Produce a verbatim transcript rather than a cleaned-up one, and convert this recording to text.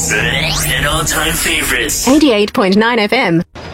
and all-time favorites. eighty-eight point nine F M.